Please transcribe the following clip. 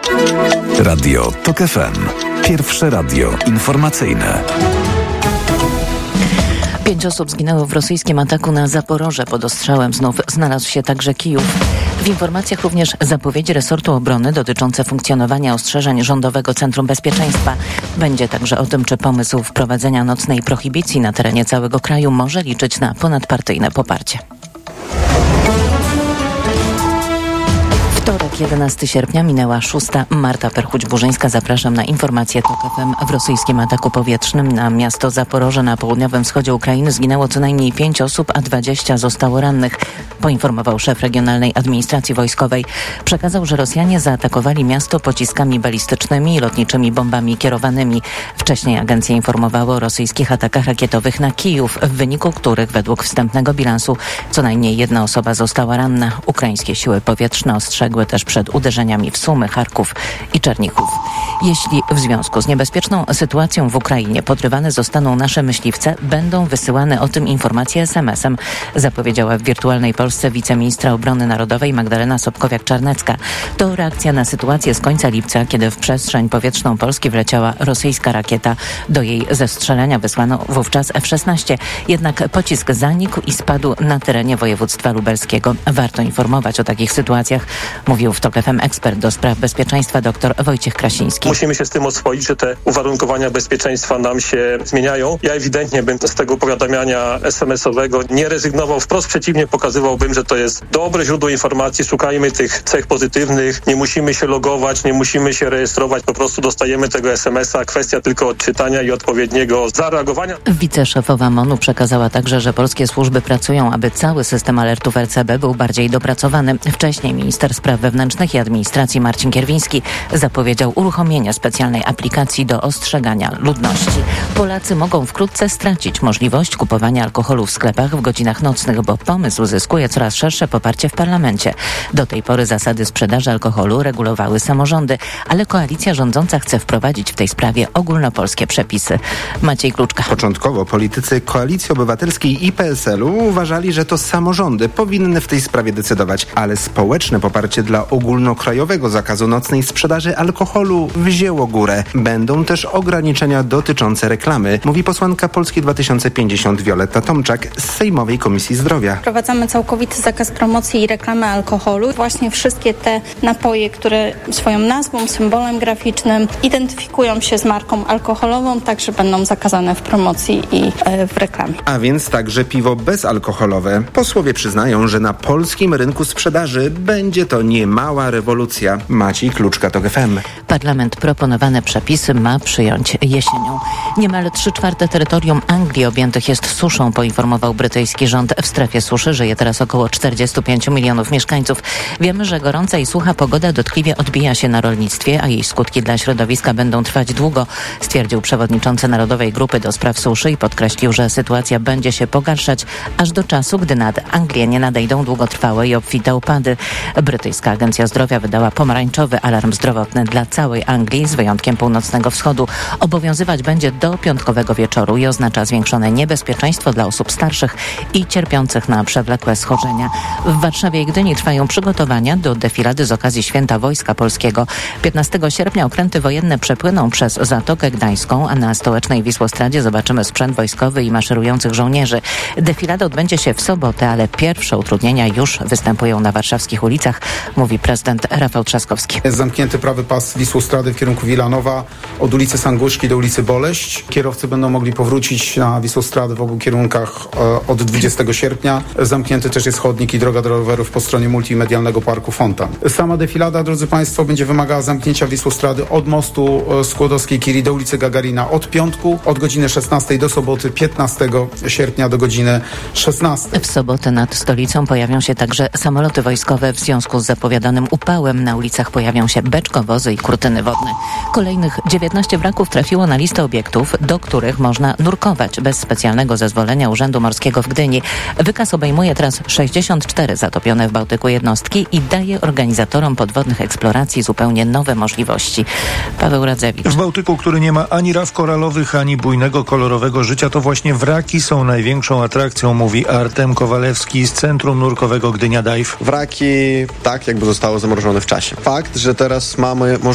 Radio TOK FM. Pierwsze radio informacyjne. 5 osób zginęło w rosyjskim ataku na Zaporoże. Pod ostrzałem znów znalazł się także Kijów. W informacjach również zapowiedzi resortu obrony dotyczące funkcjonowania ostrzeżeń Rządowego Centrum Bezpieczeństwa. Będzie także o tym, czy pomysł wprowadzenia nocnej prohibicji na terenie całego kraju może liczyć na ponadpartyjne poparcie. Wtorek, 11 sierpnia, minęła 6. Marta Perchuć-Burzyńska. Zapraszam na informację TOK FM. W rosyjskim ataku powietrznym na miasto Zaporoże na południowym wschodzie Ukrainy zginęło co najmniej 5 osób, a 20 zostało rannych. Poinformował szef Regionalnej Administracji Wojskowej. Przekazał, że Rosjanie zaatakowali miasto pociskami balistycznymi i lotniczymi bombami kierowanymi. Wcześniej agencja informowała o rosyjskich atakach rakietowych na Kijów, w wyniku których według wstępnego bilansu co najmniej 1 osoba została ranna. Ukraińskie siły powietrzne ostrzegły też przed uderzeniami w Sumy, Charków i Czernichów. Jeśli w związku z niebezpieczną sytuacją w Ukrainie podrywane zostaną nasze myśliwce, będą wysyłane o tym informacje SMS-em, zapowiedziała w Wirtualnej Polsce wiceministra obrony narodowej Magdalena Sobkowiak-Czarnecka. To reakcja na sytuację z końca lipca, kiedy w przestrzeń powietrzną Polski wleciała rosyjska rakieta. Do jej zestrzelenia wysłano wówczas F-16. Jednak pocisk zanikł i spadł na terenie województwa lubelskiego. Warto informować o takich sytuacjach, mówił w TOK FM ekspert do spraw bezpieczeństwa dr Wojciech Krasiński. Musimy się z tym oswoić, że te uwarunkowania bezpieczeństwa nam się zmieniają. Ja ewidentnie bym z tego powiadamiania SMS-owego nie rezygnował. Wprost przeciwnie, pokazywałbym, że to jest dobre źródło informacji. Szukajmy tych cech pozytywnych. Nie musimy się logować, nie musimy się rejestrować. Po prostu dostajemy tego SMS-a. Kwestia tylko odczytania i odpowiedniego zareagowania. Wiceszefowa MON-u przekazała także, że polskie służby pracują, aby cały system alertów RCB był bardziej dopracowany. Wcześniej minister spraw wewnętrznych i administracji Marcin Kierwiński zapowiedział uruchomienie specjalnej aplikacji do ostrzegania ludności. Polacy mogą wkrótce stracić możliwość kupowania alkoholu w sklepach w godzinach nocnych, bo pomysł zyskuje coraz szersze poparcie w parlamencie. Do tej pory zasady sprzedaży alkoholu regulowały samorządy, ale koalicja rządząca chce wprowadzić w tej sprawie ogólnopolskie przepisy. Maciej Kluczka. Początkowo politycy Koalicji Obywatelskiej i PSL-u uważali, że to samorządy powinny w tej sprawie decydować, ale społeczne poparcie dla ogólnokrajowego zakazu nocnej sprzedaży alkoholu wzięło górę. Będą też ograniczenia dotyczące reklamy, mówi posłanka Polski 2050 Wioletta Tomczak z Sejmowej Komisji Zdrowia. Wprowadzamy całkowity zakaz promocji i reklamy alkoholu. Właśnie wszystkie te napoje, które swoją nazwą, symbolem graficznym identyfikują się z marką alkoholową, także będą zakazane w promocji i w reklamie. A więc także piwo bezalkoholowe. Posłowie przyznają, że na polskim rynku sprzedaży będzie to niemała rewolucja. Maciej Kluczka, TOK FM. Parlament proponowane przepisy ma przyjąć jesienią. Niemal 3/4 terytorium Anglii objętych jest suszą, poinformował brytyjski rząd. W strefie suszy żyje teraz około 45 milionów mieszkańców. Wiemy, że gorąca i sucha pogoda dotkliwie odbija się na rolnictwie, a jej skutki dla środowiska będą trwać długo, stwierdził przewodniczący Narodowej Grupy do Spraw Suszy i podkreślił, że sytuacja będzie się pogarszać aż do czasu, gdy nad Anglię nie nadejdą długotrwałe i obfite upady. Brytyjska Agencja Zdrowia wydała pomarańczowy alarm zdrowotny dla całej Anglii, z wyjątkiem północnego wschodu. Obowiązywać będzie do piątkowego wieczoru i oznacza zwiększone niebezpieczeństwo dla osób starszych i cierpiących na przewlekłe schorzenia. W Warszawie i Gdyni trwają przygotowania do defilady z okazji Święta Wojska Polskiego. 15 sierpnia okręty wojenne przepłyną przez Zatokę Gdańską, a na stołecznej Wisłostradzie zobaczymy sprzęt wojskowy i maszerujących żołnierzy. Defilada odbędzie się w sobotę, ale pierwsze utrudnienia już występują na warszawskich ulicach, mówi prezydent Rafał Trzaskowski. Jest zamknięty prawy pas Wisłostrady w kierunku Wilanowa od ulicy Sanguszki do ulicy Boleść. Kierowcy będą mogli powrócić na Wisłostradę w obu kierunkach od 20 sierpnia. Zamknięty też jest chodnik i droga do rowerów po stronie multimedialnego parku Fontan. Sama defilada, drodzy Państwo, będzie wymagała zamknięcia Wisłostrady od mostu Skłodowskiej-Curie do ulicy Gagarina od piątku, od godziny 16 do soboty 15 sierpnia do godziny 16. W sobotę nad stolicą pojawią się także samoloty wojskowe. W związku z zapowiadanym upałem na ulicach pojawią się beczkowozy i kurtyny wodne. Kolejnych 19 wraków trafiło na listę obiektów, do których można nurkować bez specjalnego zezwolenia Urzędu Morskiego w Gdyni. Wykaz obejmuje teraz 64 zatopione w Bałtyku jednostki i daje organizatorom podwodnych eksploracji zupełnie nowe możliwości. Paweł Radzewicz. W Bałtyku, który nie ma ani raf koralowych, ani bujnego, kolorowego życia, to właśnie wraki są największą atrakcją, mówi Artem Kowalewski z Centrum Nurkowego Gdynia Dive. Wraki tak jakby zostały zamrożone w czasie. Fakt, że teraz mamy